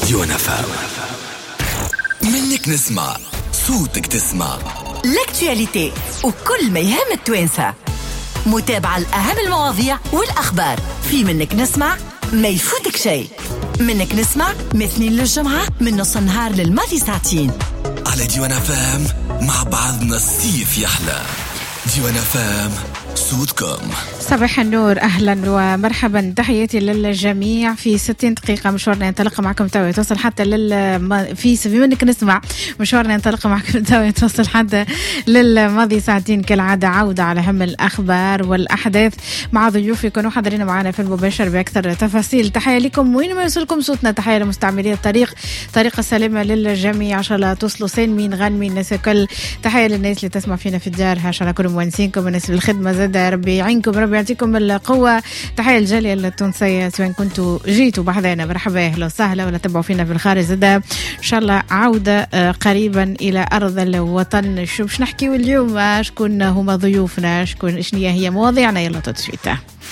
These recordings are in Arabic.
ديوان فام. منك نسمع صوتك تسمع لاكتواليتي وكل ما يهم التوانسة، متابعة لأهم المواضيع والأخبار في منك نسمع، ما يفوتك شيء. منك نسمع مثنين للجمعة من نص النهار للماضي ساعتين على ديوان فام. مع بعضنا الصيف يحلى. ديوان فام صوتكم. صباح النور، أهلا ومرحبا، تحياتي للجميع. في 60 دقيقة مشوارنا ينطلق معكم توا توصل حتى في منك نسمع. مشوارنا ينطلق معكم توا توصل حتى للماضي ساعتين كالعادة، عودة على أهم الأخبار والأحداث مع ضيوف يكونوا حاضرين معنا في المباشر بأكثر تفاصيل. تحية لكم وين ما يوصلكم صوتنا، تحية لمستعملي الطريق، طريقة سليمة للجميع عشان لا توصلوا سالمين غانمين الناس الكل. تحية للناس اللي تسمع فينا في الدار عشان كلهم موانسينكم، الناس في الخدمة زاد ربي يعينكم، ربي يعطيكم القوة. تحية الجالية التونسية سواء كنتوا جيتوا بحذانا مرحبا أهلا وسهلا، ولا تبعوا فينا في الخارج زاد إن شاء الله عودة قريبا إلى أرض الوطن. شو باش نحكي اليوم؟ شكون هما ضيوفنا؟ شنية هي مواضيعنا؟ يلا تسويتها.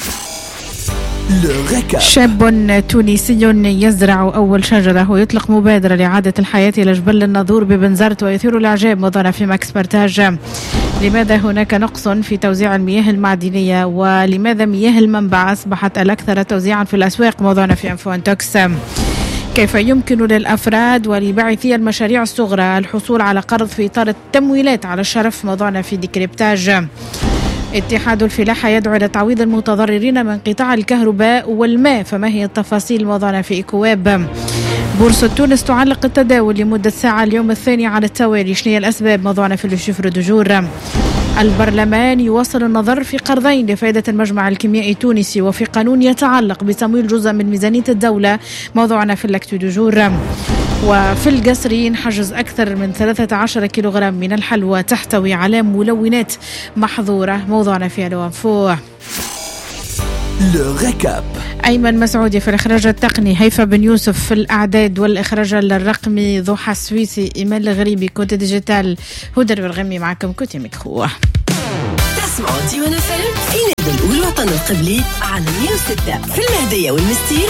شاب تونسي يزرع أول شجرة ويطلق مبادرة لإعادة الحياة إلى جبل الناظور ببنزرت ويثير الإعجاب. موضوعنا في ماكس بارتاج. لماذا هناك نقص في توزيع المياه المعدنية، ولماذا مياه المنبع أصبحت الأكثر توزيعا في الأسواق؟ موضوعنا في انفوانتوكس. كيف يمكن للأفراد ولباعثي المشاريع الصغرى الحصول على قرض في إطار التمويلات على الشرف؟ موضوعنا في ديكريبتاج. اتحاد الفلاحة يدعو إلى تعويض المتضررين من قطاع الكهرباء والماء، فما هي التفاصيل؟ موضوعنا في إيكواب. بورصة تونس تعلق التداول لمدة ساعة اليوم الثاني على التوالي، شنو هي الأسباب؟ موضوعنا في الشفر دجور. البرلمان يواصل النظر في قرضين لفائدة المجمع الكيميائي التونسي وفي قانون يتعلق بتمويل جزء من ميزانية الدولة. موضوعنا في اللاكتو دجور. وفي القصرين حجز أكثر من 13 كيلوغرام من الحلوى تحتوي على ملونات محظورة. موضوعنا في الوانفو. أيمن مسعودي في الإخراج التقني، هيفا بن يوسف في الأعداد والإخراج الرقمي، ضحى السويسي، إيمان الغريبي كوت ديجيتال، هدى الرغمي معكم كوتي مكخوة. تسمعوا ديوان فام في نادي الوطن القبلي على 106 في المهدية والمستير